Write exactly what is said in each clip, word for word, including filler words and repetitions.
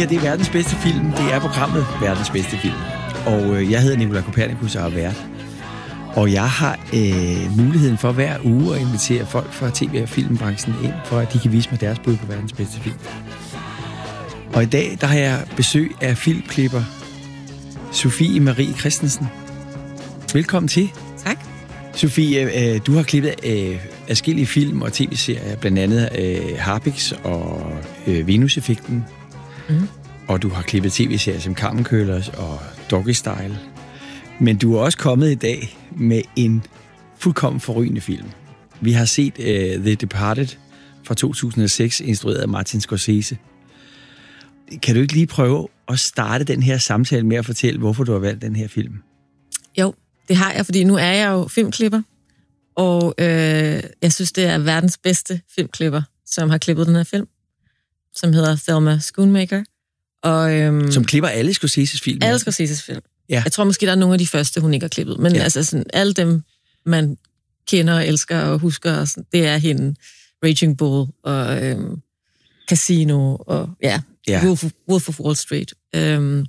her, det er verdens bedste film. Det er programmet verdens bedste film. Og øh, jeg hedder Nicolai Kopernikus og er vært. Og jeg har øh, muligheden for hver uge at invitere folk fra tv- og filmbranchen ind, for at de kan vise mig deres bud på verdens bedste film. Og i dag, der har jeg besøg af filmklipper Sofie Marie Christensen. Velkommen til. Tak. Sofie, øh, du har klippet øh, adskillige film og tv-serier, blandt andet øh, Harpix og øh, Venus-effekten. Mm. Og du har klippet tv-serier som Carmen Køllers og Doggy Style. Men du er også kommet i dag med en fuldkommen forrygende film. Vi har set uh, The Departed fra to tusind og seks, instrueret af Martin Scorsese. Kan du ikke lige prøve at starte den her samtale med at fortælle, hvorfor du har valgt den her film? Jo, det har jeg, fordi nu er jeg jo filmklipper, og øh, jeg synes, det er verdens bedste filmklipper, som har klippet den her film, som hedder Thelma Schoonmaker. Og, øhm, som klipper alle Scorseses film? Alle Scorseses film. Ja. Jeg tror måske, der er nogle af de første, hun ikke har klippet, men ja. altså sådan, alle dem, man kender og elsker og husker, og sådan, det er hende. Raging Bull og øhm, Casino og ja, ja. Wolf, Wolf of Wall Street. Øhm,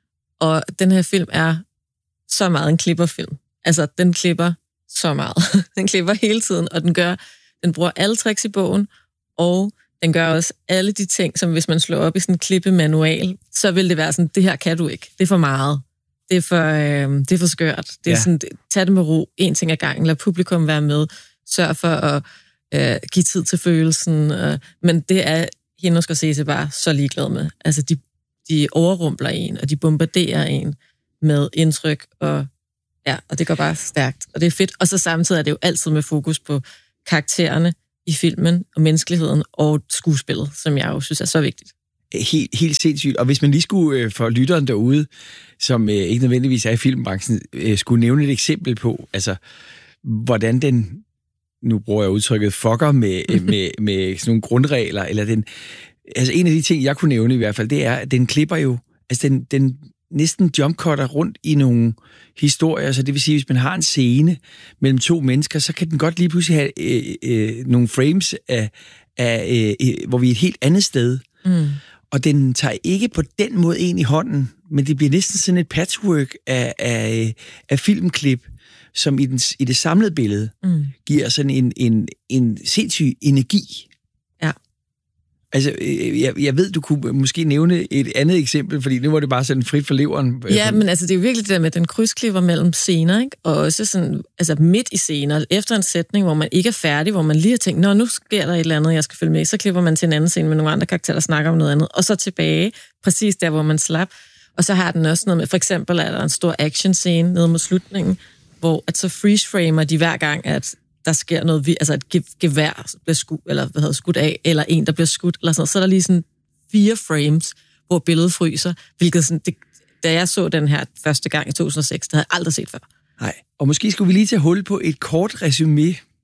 og den her film er så meget en klipperfilm. Altså, den klipper så meget. Den klipper hele tiden, og den gør, den bruger alle tricks i bogen, og den gør også alle de ting, som hvis man slår op i sådan en klippemanual, så vil det være sådan, det her kan du ikke. Det er for meget. Det er for, øh, det er for skørt. Det er ja. sådan, tag det med ro, en ting ad gangen, lad publikum være med, sørg for at øh, give tid til følelsen. Øh, men det er hende, skal se sig bare så ligeglad med. Altså, de, de overrumpler en, og de bombarderer en med indtryk, og ja, og det går bare stærkt, og det er fedt. Og så samtidig er det jo altid med fokus på karaktererne i filmen, og menneskeligheden, og skuespillet, som jeg jo synes er så vigtigt. Helt, helt sindssygt. Og hvis man lige skulle øh, for lytteren derude, som øh, ikke nødvendigvis er i filmbranchen, øh, skulle nævne et eksempel på, altså, hvordan den, nu bruger jeg udtrykket, fucker med, øh, med, med sådan nogle grundregler, eller den, altså en af de ting, jeg kunne nævne i hvert fald, det er, at den klipper jo, altså den, den næsten jumpcutter rundt i nogle historier, så det vil sige, hvis man har en scene mellem to mennesker, så kan den godt lige pludselig have øh, øh, nogle frames, af, af, øh, hvor vi er et helt andet sted. Mm. Og den tager ikke på den måde en i hånden, men det bliver næsten sådan et patchwork af, af, af filmklip, som i, den, i det samlede billede mm. giver sådan en, en, en sindssyg energi. Ja. Altså, jeg, jeg ved, du kunne måske nævne et andet eksempel, fordi nu var det bare sådan frit for leveren. Ja, men altså, det er jo virkelig det der med, den krydsklipper mellem scener, ikke? Og også sådan, altså midt i scener, efter en sætning, hvor man ikke er færdig, hvor man lige har tænkt, nå, nu sker der et eller andet, jeg skal følge med, så klipper man til en anden scene med nogle andre karakterer, der snakker om noget andet, og så tilbage, præcis der, hvor man slap. Og så har den også noget med, for eksempel er der en stor action-scene nede mod slutningen, hvor at så freeze-framer de hver gang, at der sker noget, altså et gevær bliver skudt, eller hvad hedder skudt af, eller en, der bliver skudt, eller sådan noget. Så er der lige sådan fire frames, hvor billedet fryser, hvilket sådan, det, da jeg så den her første gang i to tusind og seks, det havde jeg aldrig set før. Nej, og måske skulle vi lige tage hul på et kort resumé